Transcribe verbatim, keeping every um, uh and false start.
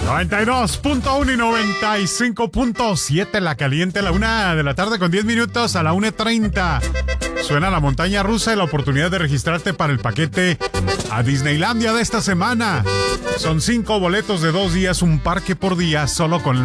noventa y dos punto uno y noventa y cinco punto siete La Caliente, a la una de la tarde con diez minutos, a la una treinta. Suena la montaña rusa y la oportunidad de registrarte para el paquete a Disneylandia de esta semana. Son cinco boletos de dos días, un parque por día, solo con la